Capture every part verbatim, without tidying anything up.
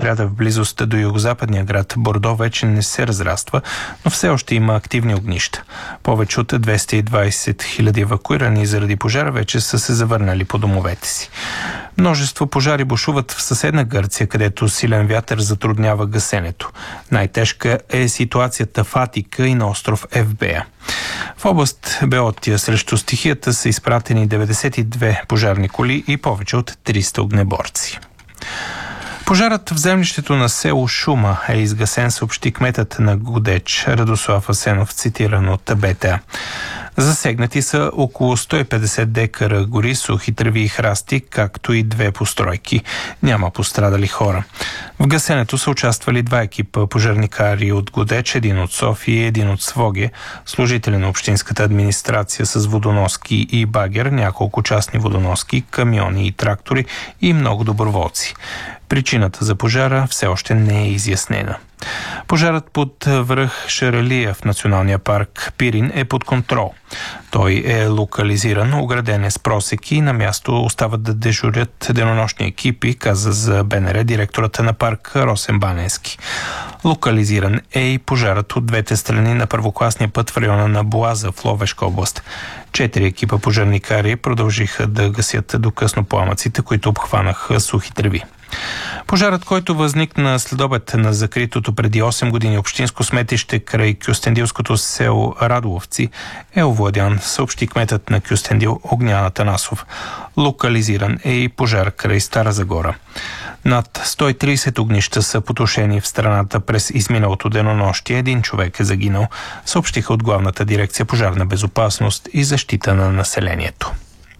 сряда в близост до югозападния град Бордо вече не се разраства, но все още има активни огнища. Повече от двеста и двадесет хиляди евакуирани заради пожара вече са се завърнали по домовете си. Множество пожари бушуват в съседна Гърция, където силен вятър затруднява гасенето. Най-тежка е ситуацията в Атика и на остров Евбея. В област Беотия срещу стихията са изпратени деветдесет и две пожарни коли и повече от триста огнеборци. Пожарът в землището на село Шума е изгасен, съобщи кметът на Годеч Радослав Асенов, цитиран от БТА. Засегнати са около сто и петдесет декара гори, сухи треви и храсти, както и две постройки. Няма пострадали хора. В гасенето са участвали два екипа пожарникари от Годеч, един от София и един от Своге, служители на общинската администрация с водоноски и багер, няколко частни водоноски, камиони и трактори и много доброволци. Причината за пожара все още не е изяснена. Пожарът под връх Шаралия в националния парк Пирин е под контрол. Той е локализиран, ограден е с просеки и на място остават да дежурят денонощни екипи, каза за БНР директорът на парк Росен Баненски. Локализиран е и пожарът от двете страни на първокласния път в района на Боаза в Ловешка област. Четири екипа пожарникари продължиха да гасят до късно пламъците, които обхванаха сухи треви. Пожарът, който възникна следобед на закритото преди осем години общинско сметище край кюстендилското село Радуловци, е овладян, съобщи кметът на Кюстендил Огнян Атанасов. Локализиран е и пожар край Стара Загора. Над сто и тридесет огнища са потушени в страната през изминалото денонощие. Един човек е загинал, съобщиха от Главната дирекция пожарна безопасност и защита на населението.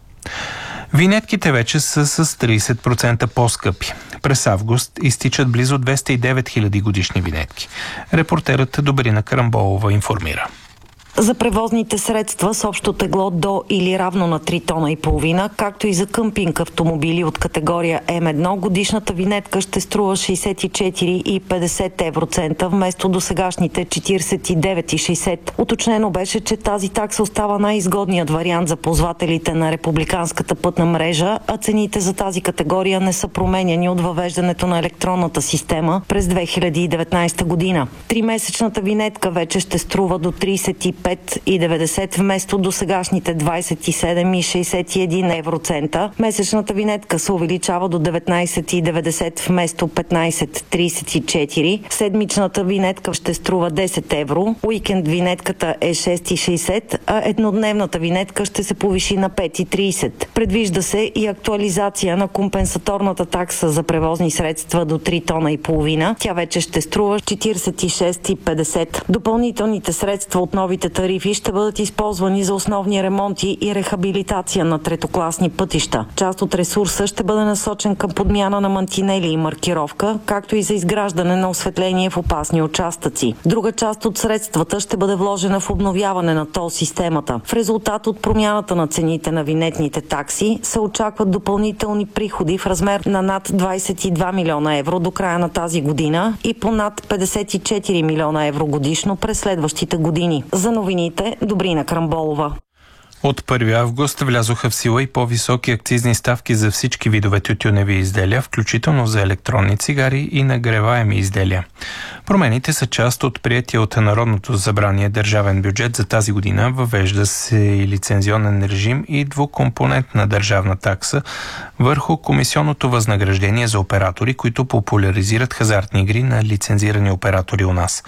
Винетките вече са с тридесет процента по-скъпи. През август изтичат близо двеста и девет хиляди годишни винетки. Репортерът Добрина Карамболова информира. За превозните средства с общо тегло до или равно на три тона и половина, както и за къмпинг автомобили от категория М едно, годишната винетка ще струва шейсет и четири и петдесет евроцента вместо досегашните четиридесет и девет и шейсет. Уточнено беше, че тази такса остава най-изгодният вариант за ползвателите на републиканската пътна мрежа, а цените за тази категория не са променяни от въвеждането на електронната система през две хиляди и деветнадесета година. Тримесечната винетка вече ще струва до тридесет и пет и деветдесет вместо до сегашните двадесет и седем и шейсет и един евроцента. Месечната винетка се увеличава до деветнадесет и деветдесет вместо петнадесет и тридесет и четири. Седмичната винетка ще струва десет евро. Уикенд винетката е шест и шейсет, а еднодневната винетка ще се повиши на пет и тридесет. Предвижда се и актуализация на компенсаторната такса за превозни средства до три тона и половина. Тя вече ще струва четиридесет и шест и петдесет. Допълнителните средства от новите тарифи ще бъдат използвани за основни ремонти и рехабилитация на третокласни пътища. Част от ресурса ще бъде насочен към подмяна на мантинели и маркировка, както и за изграждане на осветление в опасни участъци. Друга част от средствата ще бъде вложена в обновяване на тол системата. В резултат от промяната на цените на винетните такси се очакват допълнителни приходи в размер на над двадесет и два милиона евро до края на тази година и по над петдесет и четири милиона евро годишно през следващите години. За новините, Добрина Карамболова. От първи август влязоха в сила и по-високи акцизни ставки за всички видове тютюневи изделия, включително за електронни цигари и нагреваеми изделия. Промените са част от приетия от Народното събрание държавен бюджет за тази година. Въвежда се и лицензионен режим и двукомпонентна държавна такса върху комисионното възнаграждение за оператори, които популяризират хазартни игри на лицензирани оператори у нас.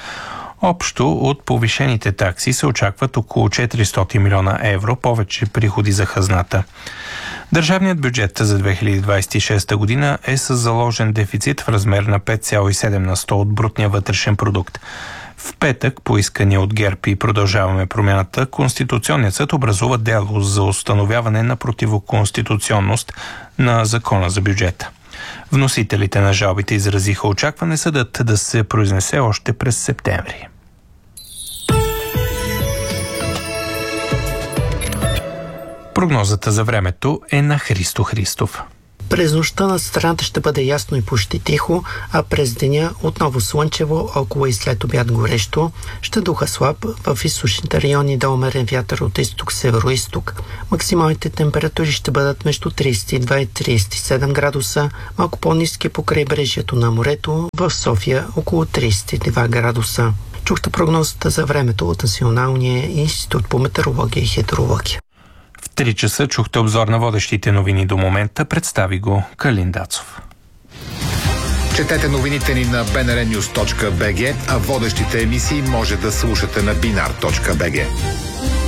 Общо от повишените такси се очакват около четиристотин милиона евро повече приходи за хазната. Държавният бюджет за две хиляди двадесет и шеста година е с заложен дефицит в размер на пет цяло и седем на сто от брутния вътрешен продукт. В петък, по искане от ГЕРБ и Продължаваме промяната, Конституционният съд образува дело за установяване на противоконституционност на Закона за бюджета. Вносителите на жалбите изразиха очакване съдът да се произнесе още през септември. Прогнозата за времето е на Христо Христов. През нощта на страната ще бъде ясно и почти тихо, а през деня отново слънчево, около и след обяд горещо. Ще духа слаб, в източните райони да умерен вятър от изток-северо-изток. Максималните температури ще бъдат между тридесет и два и тридесет и седем градуса, малко по-ниски по крайбрежието на морето, в София около тридесет и два градуса. Чухте прогнозата за времето от Националния институт по метеорология и хидрология. В три часа чухте обзор на водещите новини до момента. Представи го Калин Дацов. Четете новините ни на би ен ар нюз точка би джи, а водещите емисии може да слушате на бинар точка би джи.